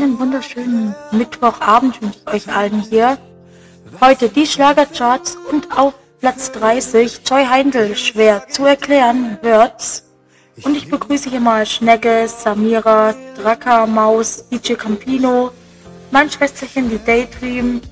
einen wunderschönen Mittwochabend wünsche ich euch allen hier. Heute die Schlagercharts und auf Platz 30 Joy Heindl, schwer zu erklären, Words. Und ich begrüße hier mal Schnegge, Samira, Draka, Maus, DJ Campino, mein Schwesterchen, die Daydream,